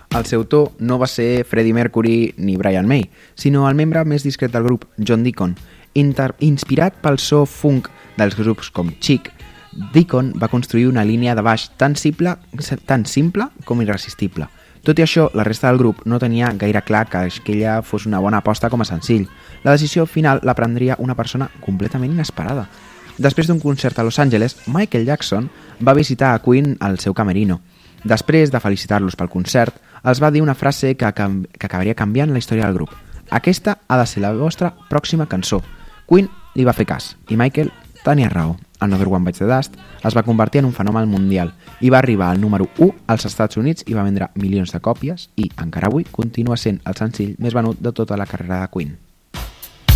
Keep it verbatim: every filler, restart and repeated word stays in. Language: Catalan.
El seu autor no va ser Freddie Mercury ni Brian May, sinó el membre més discret del grup, John Deacon. Inter- inspirat pel so funk dels grups com Chic, Deacon va construir una línia de baix tan simple, tan simple com irresistible. Tot i això, la resta del grup no tenia gaire clar que aquella fos una bona aposta com a senzill. La decisió final la prendria una persona completament inesperada. Després d'un concert a Los Angeles, Michael Jackson va visitar a Queen al seu camerino. Després de felicitar-los pel concert, els va dir una frase que, que acabaria canviant la història del grup. Aquesta ha de ser la vostra pròxima cançó. Queen li va fer cas, i Michael tenia raó. Another One Bites the Dust es va convertir en un fenomen mundial i va arribar al número u als Estats Units i va vendre milions de còpies i, encara avui, continua sent el senzill més venut de tota la carrera de Queen.